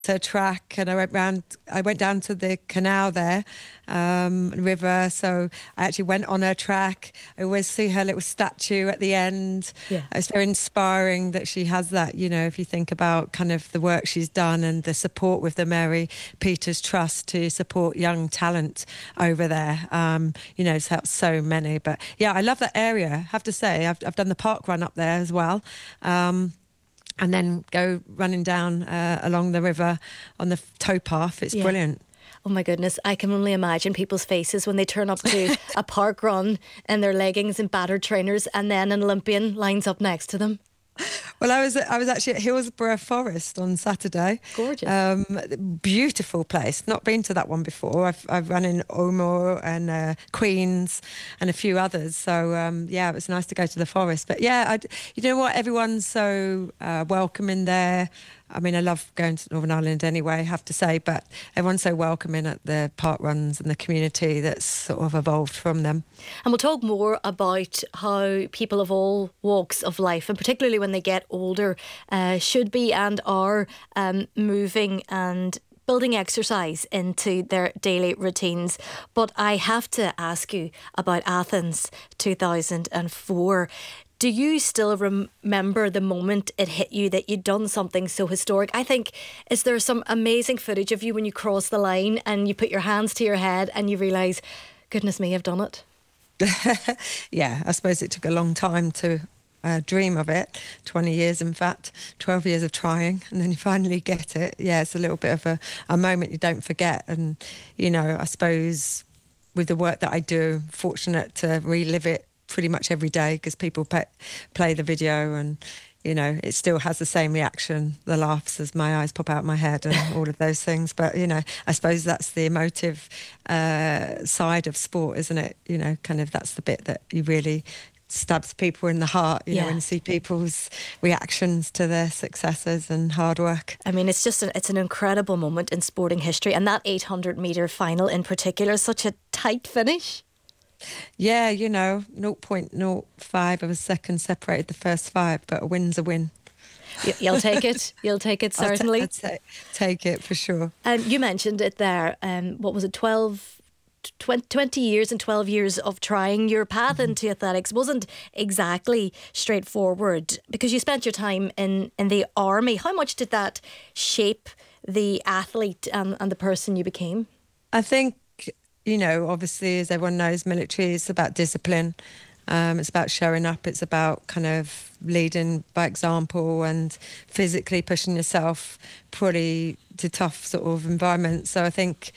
her track, and I went down to the canal there, river, so I actually went on her track. I always see her little statue at the end. Yeah. It's very inspiring that she has that, if you think about kind of the work she's done and the support with the Mary Peters Trust to support young talent over there. It's helped so many. But yeah, I love that area. I have to say, I've done the park run up there as well. And then go running down along the river on the towpath. It's Yeah. brilliant. Oh my goodness, I can only imagine people's faces when they turn up to a park run in their leggings and battered trainers, and then an Olympian lines up next to them. Well, I was actually at Hillsborough Forest on Saturday. Gorgeous. Beautiful place. Not been to that one before. I've run in O'More and Queens and a few others. So yeah, it was nice to go to the forest. But yeah, you know what? Everyone's so welcoming there. I mean, I love going to Northern Ireland anyway, I have to say, but everyone's so welcoming at the park runs and the community that's sort of evolved from them. And we'll talk more about how people of all walks of life, and particularly when they get older, should be and are moving and building exercise into their daily routines. But I have to ask you about Athens 2004. Do you still remember the moment it hit you that you'd done something so historic? I think, is there some amazing footage of you when you cross the line and you put your hands to your head and you realise, goodness me, I've done it? Yeah, I suppose it took a long time to dream of it. 20 years, in fact, 12 years of trying, and then you finally get it. Yeah, it's a little bit of a moment you don't forget. And, I suppose with the work that I do, fortunate to relive it pretty much every day because people play the video, and it still has the same reaction, the laughs as my eyes pop out my head and all of those things. But I suppose that's the emotive side of sport, isn't it? Kind of that's the bit that you really stabs people in the heart, when you see people's reactions to their successes and hard work. I mean, it's an incredible moment in sporting history, and that 800-metre final in particular, such a tight finish. Yeah, 0.05 of a second separated the first five, but a win's a win. You'll take it. You'll take it, certainly. I'd take it for sure. And you mentioned it there. What was it, 20 years and 12 years of trying. Your path into athletics wasn't exactly straightforward because you spent your time in the army. How much did that shape the athlete and the person you became? I think, obviously, as everyone knows, military is about discipline. It's about showing up. It's about kind of leading by example and physically pushing yourself pretty to tough sort of environments. So I think,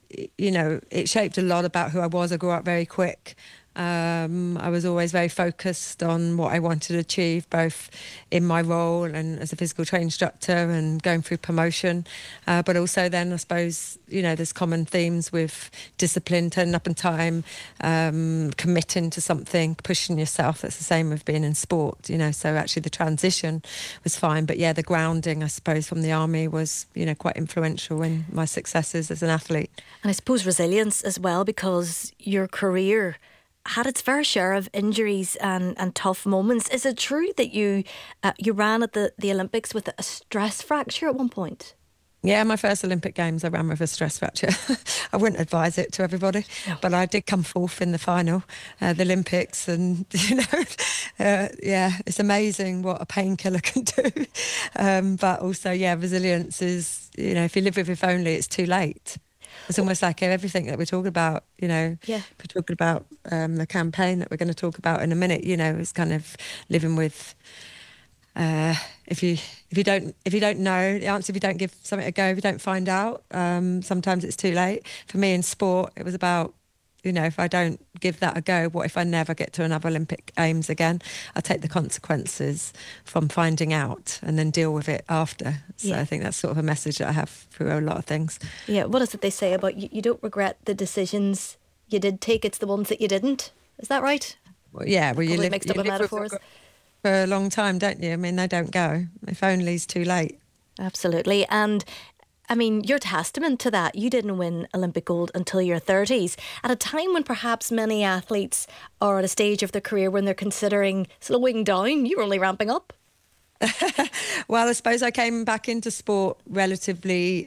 it shaped a lot about who I was. I grew up very quick. I was always very focused on what I wanted to achieve, both in my role and as a physical training instructor and going through promotion. But also then, I suppose, there's common themes with discipline, turning up in time, committing to something, pushing yourself. That's the same with being in sport, So actually the transition was fine. But yeah, the grounding, I suppose, from the army was, quite influential in my successes as an athlete. And I suppose resilience as well, because your career had its fair share of injuries and tough moments. Is it true that you ran at the Olympics with a stress fracture at one point? Yeah, my first Olympic Games, I ran with a stress fracture. I wouldn't advise it to everybody, but I did come fourth in the final, the Olympics, and yeah, it's amazing what a painkiller can do. But also, yeah, resilience is, if you live with it, if only it's too late. It's almost like everything that we're talking about, We're talking about the campaign that we're going to talk about in a minute, is kind of living with, if you don't know the answer, if you don't give something a go, if you don't find out, sometimes it's too late. For me in sport, it was about, if I don't give that a go, what if I never get to another Olympic Games again? I'll take the consequences from finding out and then deal with it after. So I think that's sort of a message that I have through a lot of things. Yeah, what is it they say about you don't regret the decisions you did take, it's the ones that you didn't? Is that right? Well, yeah, well, you live mixed up with metaphors for a long time, don't you? I mean, they don't go. If only it's too late. Absolutely. And I mean, you're testament to that. You didn't win Olympic gold until your 30s, at a time when perhaps many athletes are at a stage of their career when they're considering slowing down. You were only ramping up. Well, I suppose I came back into sport relatively